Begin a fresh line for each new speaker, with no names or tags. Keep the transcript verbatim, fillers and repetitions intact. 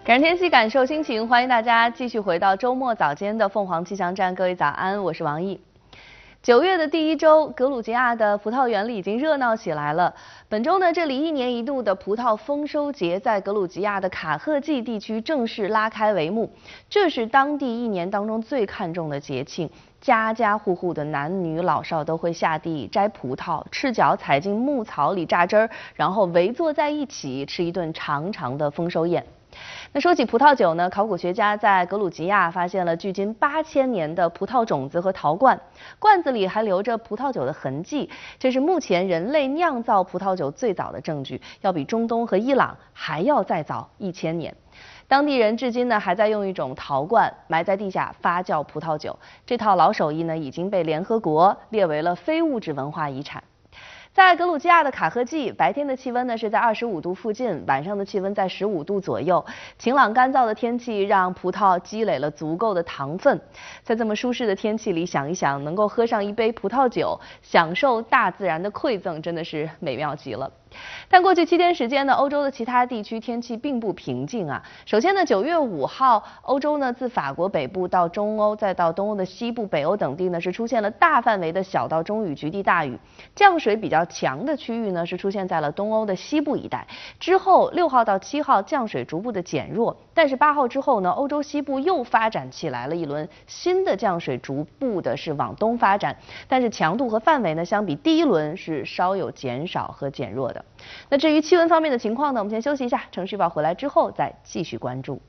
感天气，感受心情，欢迎大家继续回到周末早间的凤凰气象站。各位早安，我是王毅。九月的第一周，格鲁吉亚的葡萄园里已经热闹起来了。本周呢，这里一年一度的葡萄丰收节在格鲁吉亚的卡赫季地区正式拉开帷幕。这是当地一年当中最看重的节庆，家家户户的男女老少都会下地摘葡萄，赤脚踩进牧草里榨汁儿，然后围坐在一起吃一顿长长的丰收宴。那说起葡萄酒呢，考古学家在格鲁吉亚发现了距今八千年的葡萄种子和陶罐，罐子里还留着葡萄酒的痕迹，这是目前人类酿造葡萄酒最早的证据，要比中东和伊朗还要再早一千年。当地人至今呢还在用一种陶罐埋在地下发酵葡萄酒，这套老手艺呢已经被联合国列为了非物质文化遗产。在格鲁吉亚的卡赫季，白天的气温呢是在二十五度附近，晚上的气温在十五度左右。晴朗干燥的天气让葡萄积累了足够的糖分，在这么舒适的天气里，想一想能够喝上一杯葡萄酒，享受大自然的馈赠，真的是美妙极了。但过去七天时间呢，欧洲的其他地区天气并不平静啊。首先呢，九月五号，欧洲呢自法国北部到中欧，再到东欧的西部、北欧等地呢是出现了大范围的小到中雨局地大雨，降水比较强的区域呢是出现在了东欧的西部一带。之后六号到七号降水逐步的减弱，但是八号之后呢，欧洲西部又发展起来了一轮新的降水，逐步的是往东发展，但是强度和范围呢相比第一轮是稍有减少和减弱的。那至于气温方面的情况呢，我们先休息一下，程序报回来之后再继续关注。